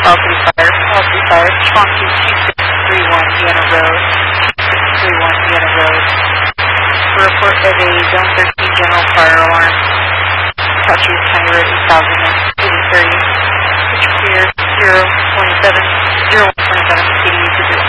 Policy Fire, Chonky 2631 Vienna Road, 2631 Vienna Road. For report of a Zone 13 general fire alarm. Caltrans County Road 8030. Switch clear 027, 0127, KDU to 0.